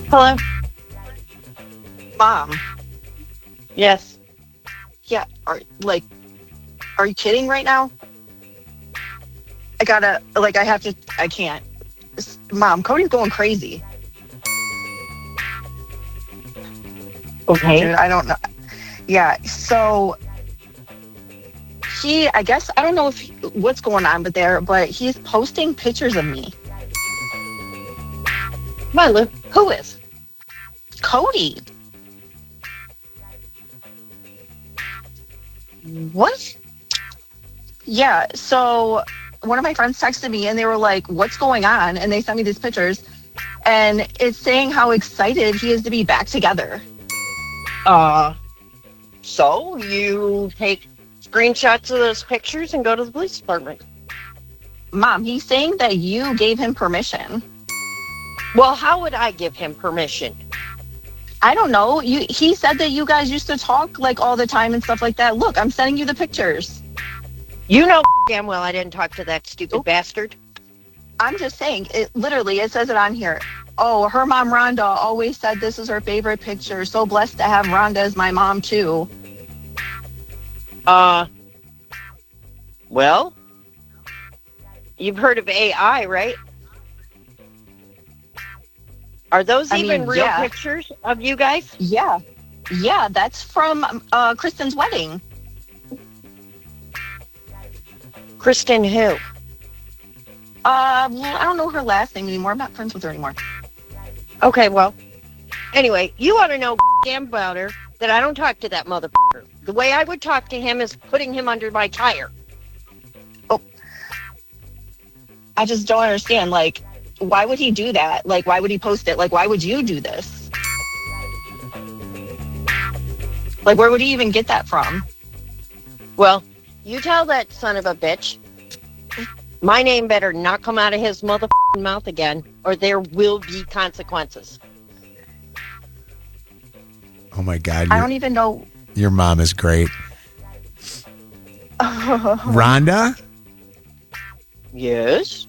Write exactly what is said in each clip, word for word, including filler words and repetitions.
Hello? Mom. Yes. Yeah, are, like, are you kidding right now? I gotta, like, I have to, I can't. Mom, Cody's going crazy. Okay. Dude, I don't know. Yeah, so he, I guess, I don't know if what's going on but there, but he's posting pictures of me. Come on, Lou. Who is? Cody. What? Yeah, so one of my friends texted me and they were like, what's going on? And they sent me these pictures and it's saying how excited he is to be back together. Uh, so you take screenshots of those pictures and go to the police department. Mom, he's saying that you gave him permission. Well, how would I give him permission? I don't know. You, he said that you guys used to talk like all the time and stuff like that. Look, I'm sending you the pictures. You know damn well I didn't talk to that stupid Oh. bastard. I'm just saying, it literally, it says it on here. Oh, her mom, Rhonda, always said this is her favorite picture. So blessed to have Rhonda as my mom, too. Uh, well, you've heard of A I, right? Are those I even mean, real yeah. pictures of you guys? Yeah. Yeah, that's from uh, Kristen's wedding. Kristen who? Uh, well, I don't know her last name anymore. I'm not friends with her anymore. Okay, well, anyway, you ought to know damn about her that I don't talk to that motherfucker. The way I would talk to him is putting him under my tire. I just don't understand. Like, why would he do that? Like, why would he post it? Like, why would you do this? Like, where would he even get that from? Well, you tell that son of a bitch, my name better not come out of his motherfucking mouth again, or there will be consequences. Oh my God. I Your, don't even know. your mom is great. Rhonda? Yes?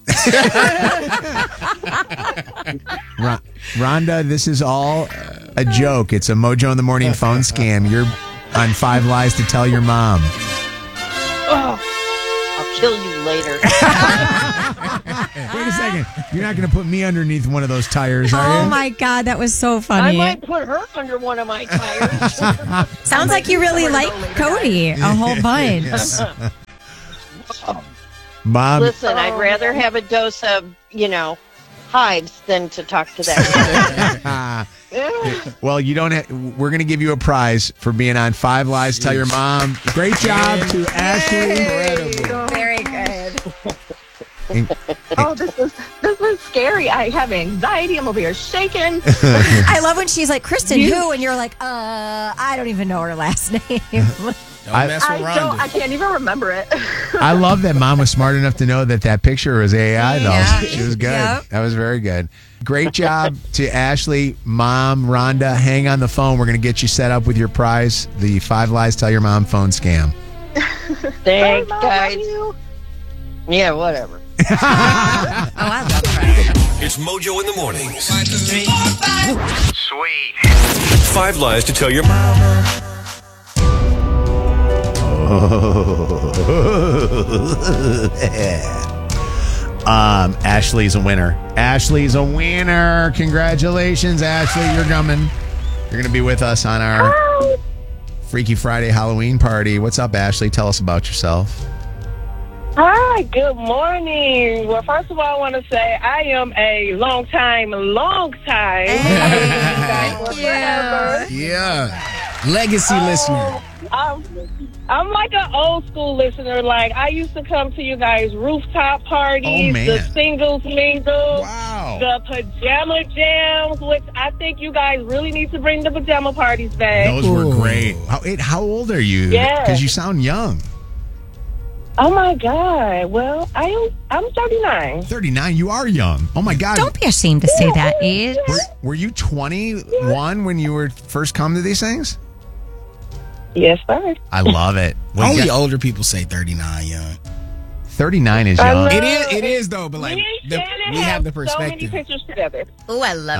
Ron- Rhonda, this is all a joke. It's a Mojo in the Morning phone scam. You're on Five Lies to Tell Your Mom. Oh, I'll kill you later. Wait a second. You're not going to put me underneath one of those tires, are you? Oh my God, that was so I funny. might put her under one of my tires. Sounds like you really like Cody a whole bunch. Mom, Listen, I'd rather have a dose of, you know, hives than to talk to that. well, you don't have, we're going to give you a prize for being on Five Lies to Tell Your Mom. Great job to Ashley. Very good. Oh, this is this is scary. I have anxiety. I'm over here shaking. I love when she's like, Kristen, who? And you're like, uh, I don't even know her last name. Don't I- mess I with don't. Rhonda. I can't even remember it. I love that Mom was smart enough to know that that picture was A I, though. Yeah. She was good. Yep. That was very good. Great job to Ashley, Mom, Rhonda. Hang on the phone. We're going to get you set up with your prize, the Five Lies Tell Your Mom phone scam. Thanks, Mom, guys. love you. Yeah, whatever. Oh, I love her. It's Mojo in the mornings. Sweet. Five Lies to Tell Your Mom. um, Ashley's a winner. Ashley's a winner. Congratulations, Ashley. You're coming. You're going to be with us on our Freaky Friday Halloween party. What's up, Ashley? Tell us about yourself. Hi, good morning. Well, first of all, I want to say I am a long time, long time. Thank you. Yeah. Legacy listener. I'm, I'm like an old school listener. Like, I used to come to you guys' rooftop parties, Oh, man. the singles mingle, Wow. the pajama jams, which I think you guys really need to bring the pajama parties back. Those were Ooh. great. How, it, how old are you? Yes. Because you sound young. Oh, my God. Well, I am, I'm thirty-nine. thirty-nine. You are young. Oh, my God. Don't be ashamed to say that age. Were, were you twenty-one when you were first come to these things? Yes, sir. I love it. Well, Only yeah, older people say thirty-nine, young. thirty-nine is I young. know. It is, it is though, but like Me and the, Shannon we have the so many perspective. pictures together. Oh, I love Uh, it.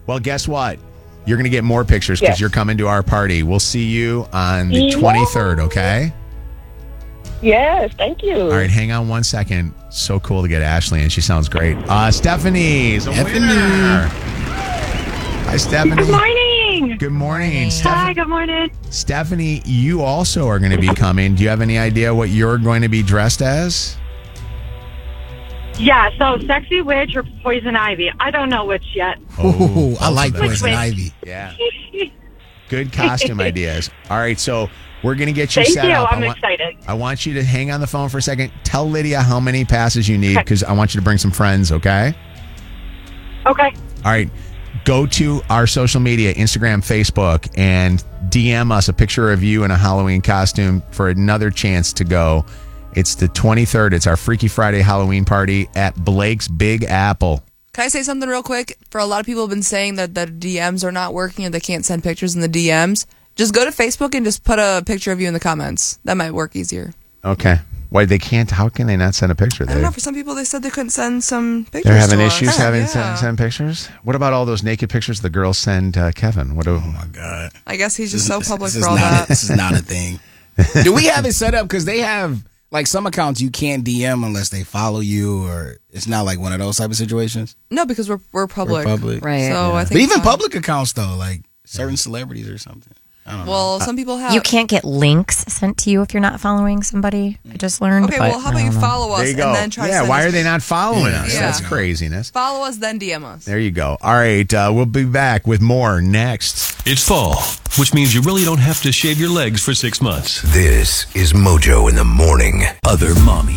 Well, guess what? You're going to get more pictures because Yes. you're coming to our party. We'll see you on the Yes. twenty-third, okay? Yes, thank you. All right, hang on one second. So cool to get Ashley, and she sounds great. Uh, Stephanie's a Stephanie. winner. Hi, Stephanie. Good morning. Good morning. Hi, Steph- good morning. Stephanie, you also are going to be coming. Do you have any idea what you're going to be dressed as? Yeah, so Sexy Witch or Poison Ivy. I don't know which yet. Ooh, I both like of them. Poison Wait. Ivy. Yeah. Good costume ideas. All right, so we're going to get you Thank set you. up. I'm I want, excited. I want you to hang on the phone for a second. Tell Lydia how many passes you need because I want you to bring some friends, okay? Okay. All right. Go to our social media, Instagram, Facebook, and D M us a picture of you in a Halloween costume for another chance to go. It's the twenty-third. It's our Freaky Friday Halloween party at Blake's Big Apple. Can I say something real quick? For a lot of people have been saying that the D Ms are not working and they can't send pictures in the D Ms. Just go to Facebook and just put a picture of you in the comments. That might work easier. Okay. Why they can't? How can they not send a picture? I don't They- know. For some people, they said they couldn't send some pictures. They're having to issues us. having Yeah. send, send pictures. What about all those naked pictures the girls send uh, Kevin? What do? Oh my God. I guess he's just This so is- public this for is all not that. A, this is not a thing. Do we have it set up? Because they have, like, some accounts you can't D M unless they follow you, or it's not like one of those type of situations. No, because we're we're public. We're public. Right. So I think. But even fine. public accounts, though, like certain celebrities or something. I don't know. Well, some people have. You can't get links sent to you if you're not following somebody. I just learned. Okay, but well, how I about you don't know. follow us There you and go. then try to Yeah, send why us are they not following Yeah. us? Yeah. That's craziness. Follow us, then D M us. There you go. All right, uh, we'll be back with more next. It's fall, which means you really don't have to shave your legs for six months. This is Mojo in the Morning. Other Mommy.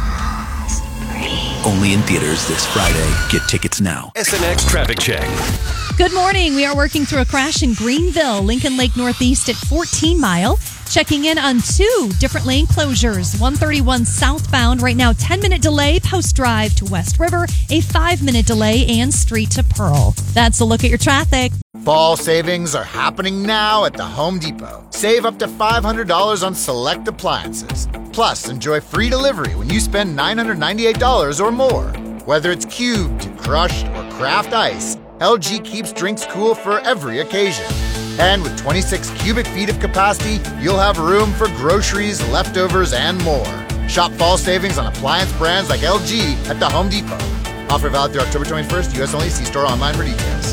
Only in theaters this Friday. Get tickets now. S N X Traffic Check. Good morning. We are working through a crash in Greenville, Lincoln Lake Northeast at fourteen mile. Checking in on two different lane closures. one thirty-one southbound right now, ten minute delay, Post Drive to West River, a five minute delay, and Street to Pearl. That's a look at your traffic. Fall savings are happening now at the Home Depot. Save up to five hundred dollars on select appliances. Plus, enjoy free delivery when you spend nine hundred ninety-eight dollars or more. Whether it's cubed, crushed, or craft ice, L G keeps drinks cool for every occasion. And with twenty-six cubic feet of capacity, you'll have room for groceries, leftovers, and more. Shop fall savings on appliance brands like L G at the Home Depot. Offer valid through October twenty-first, U S only. See store online for details.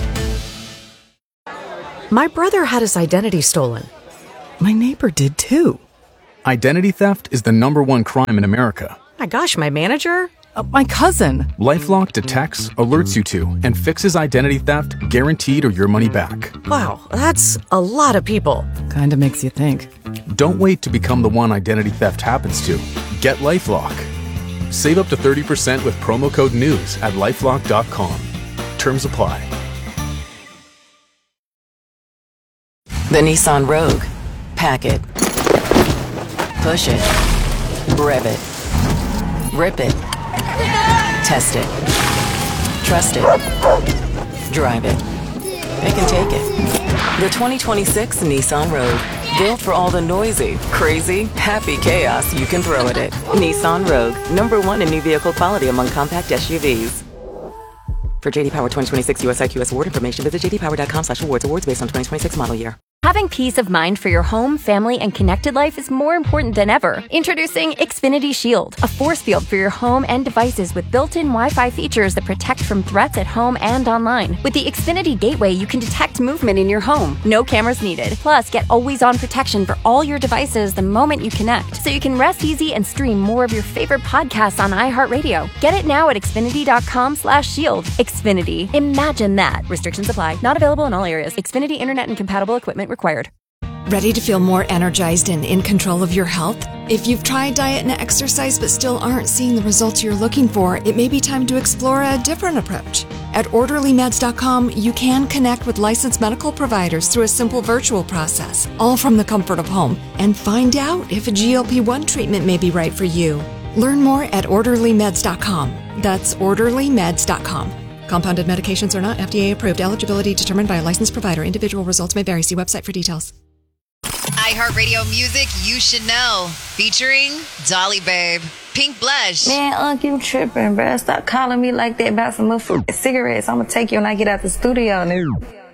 My brother had his identity stolen. My neighbor did too. Identity theft is the number one crime in America. My gosh, my manager? Uh, my cousin. LifeLock detects, alerts you to, and fixes identity theft guaranteed or your money back. Wow, that's a lot of people. Kinda makes you think. Don't wait to become the one identity theft happens to. Get LifeLock. Save up to thirty percent with promo code NEWS at lifelock dot com. Terms apply. The Nissan Rogue. Pack it. Push it. Rev it. Rip it. Test it. Trust it. Drive it. It can take it. The twenty twenty-six Nissan Rogue. Built for all the noisy, crazy, happy chaos you can throw at it. Nissan Rogue. Number one in new vehicle quality among compact S U Vs. For J D Power twenty twenty-six U S I Q S award information, visit j d power dot com slash awards. Awards based on twenty twenty-six model year. Having peace of mind for your home, family, and connected life is more important than ever. Introducing Xfinity Shield, a force field for your home and devices with built-in Wi-Fi features that protect from threats at home and online. With the Xfinity Gateway, you can detect movement in your home. No cameras needed. Plus, get always-on protection for all your devices the moment you connect, so you can rest easy and stream more of your favorite podcasts on iHeartRadio. Get it now at xfinity dot com slash shield. Xfinity. Imagine that. Restrictions apply. Not available in all areas. Xfinity Internet and compatible equipment required. Ready to feel more energized and in control of your health? If you've tried diet and exercise but still aren't seeing the results you're looking for, it may be time to explore a different approach. At orderly meds dot com, you can connect with licensed medical providers through a simple virtual process, all from the comfort of home, and find out if a G L P one treatment may be right for you. Learn more at orderly meds dot com. That's orderly meds dot com. Compounded medications are not F D A approved. Eligibility determined by a licensed provider. Individual results may vary. See website for details. iHeartRadio Music You Should Know, featuring Dolly Babe. pink blush. Man, Unc, you tripping, bruh. Stop calling me like that about some motherfucking cigarettes. I'm gonna take you when I get out the studio, nigga.